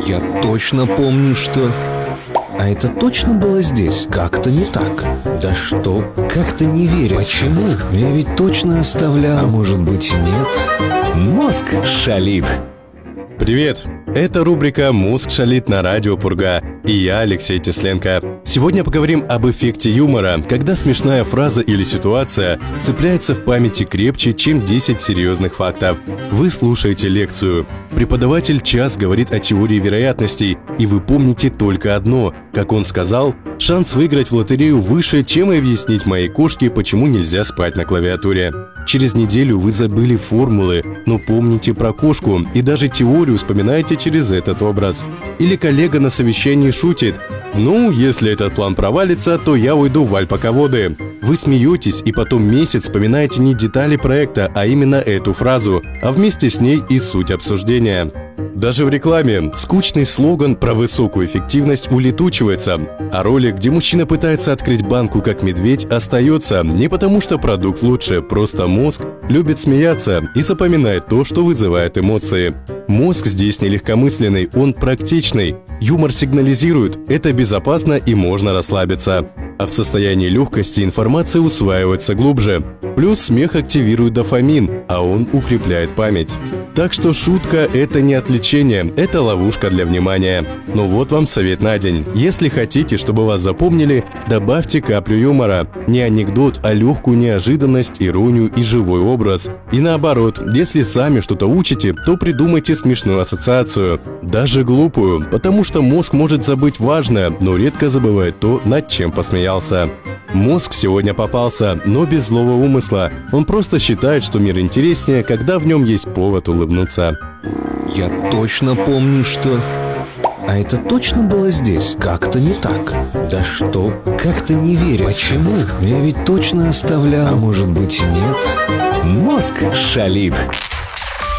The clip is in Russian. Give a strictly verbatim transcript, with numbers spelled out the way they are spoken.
Я точно помню, что... А это точно было здесь? Как-то не так. Да что? Как-то не верю. Почему? Я ведь точно оставлял. А может быть и нет? Мозг шалит. Привет! Это рубрика «Мозг шалит» на радио Пурга. И я, Алексей Тесленко. Сегодня поговорим об эффекте юмора, когда смешная фраза или ситуация цепляется в памяти крепче, чем десять серьезных фактов. Вы слушаете лекцию. Преподаватель час говорит о теории вероятностей, и вы помните только одно. Как он сказал, шанс выиграть в лотерею выше, чем объяснить моей кошке, почему нельзя спать на клавиатуре. Через неделю вы забыли формулы, но помните про кошку и даже теорию вспоминаете через этот образ. Или коллега на совещании шутит: «Ну, если этот план провалится, то я уйду в альпаководы». Вы смеетесь и потом месяц вспоминаете не детали проекта, а именно эту фразу, а вместе с ней и суть обсуждения. Даже в рекламе скучный слоган про высокую эффективность улетучивается, а ролик, где мужчина пытается открыть банку как медведь, остается не потому, что продукт лучше, просто мозг любит смеяться и запоминает то, что вызывает эмоции. Мозг здесь не легкомысленный, он практичный. Юмор сигнализирует: это безопасно и можно расслабиться. А в состоянии легкости информация усваивается глубже. Плюс смех активирует дофамин, а он укрепляет память. Так что шутка – это не отвлечение, это ловушка для внимания. Но вот вам совет на день. Если хотите, чтобы вас запомнили, добавьте каплю юмора. Не анекдот, а легкую неожиданность, иронию и живой образ. И наоборот, если сами что-то учите, то придумайте смешную ассоциацию. Даже глупую, потому что мозг может забыть важное, но редко забывает то, над чем посмеялся. Мозг сегодня попался, но без злого умысла. Он просто считает, что мир интереснее, когда в нем есть повод улыбнуться. Я точно помню, что... А это точно было здесь? Как-то не так. Да что? Как-то не верю. Почему? Я ведь точно оставлял. А может быть и нет? Мозг шалит.